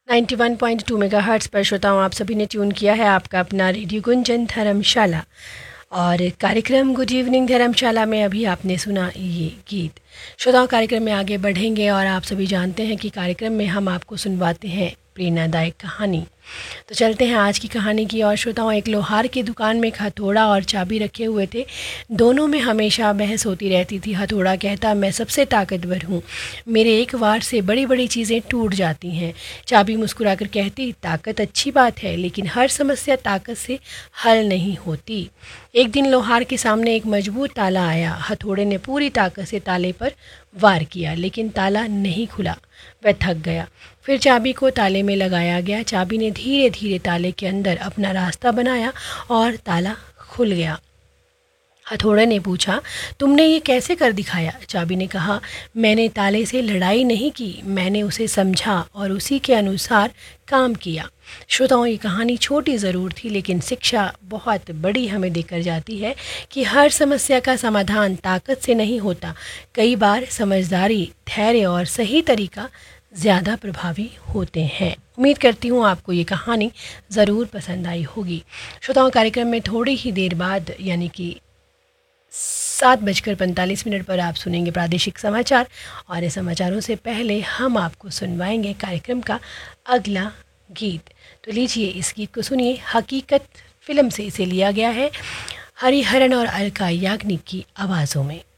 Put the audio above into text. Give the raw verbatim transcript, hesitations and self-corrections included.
Ninety one point two megahertz पर श्रोताओं आप सभी ने ट्यून किया है आपका अपना रेडियो गुंजन धर्मशाला। और कार्यक्रम गुड इवनिंग धर्मशाला में अभी आपने सुना ये गीत। श्रोताओं कार्यक्रम में आगे बढ़ेंगे और आप सभी जानते हैं कि कार्यक्रम में हम आपको सुनवाते हैं प्रेरणादायक कहानी। तो चलते हैं आज की कहानी की और श्रोताओं, एक लोहार की दुकान में एक हथौड़ा और चाबी रखे हुए थे। दोनों में हमेशा बहस होती रहती थी। हथौड़ा कहता, मैं सबसे ताकतवर हूँ, मेरे एक वार से बड़ी बड़ी चीज़ें टूट जाती हैं। चाबी मुस्कुराकर कहती, ताकत अच्छी बात है, लेकिन हर समस्या ताकत से हल नहीं होती। एक दिन लोहार के सामने एक मजबूत ताला आया। हथौड़े ने पूरी ताकत से ताले पर वार किया, लेकिन ताला नहीं खुला। वह थक गया। फिर चाबी को ताले में लगाया गया। चाबी ने धीरे धीरे ताले के अंदर अपना रास्ता बनाया और ताला खुल गया। हथौड़े ने पूछा, तुमने ये कैसे कर दिखाया? चाबी ने कहा, मैंने ताले से लड़ाई नहीं की, मैंने उसे समझा और उसी के अनुसार काम किया। श्रोताओं, ये कहानी छोटी ज़रूर थी, लेकिन शिक्षा बहुत बड़ी हमें देकर जाती है कि हर समस्या का समाधान ताकत से नहीं होता। कई बार समझदारी, धैर्य और सही तरीका ज़्यादा प्रभावी होते हैं। उम्मीद करती हूँ आपको ये कहानी ज़रूर पसंद आई होगी। श्रोताओं, कार्यक्रम में थोड़ी ही देर बाद यानी कि सात बजकर पैंतालीस मिनट पर आप सुनेंगे प्रादेशिक समाचार और इस समाचारों से पहले हम आपको सुनवाएंगे कार्यक्रम का अगला गीत। तो लीजिए इस गीत को सुनिए। हकीकत फिल्म से इसे लिया गया है, हरिहरन और अलका याग्निक की आवाज़ों में।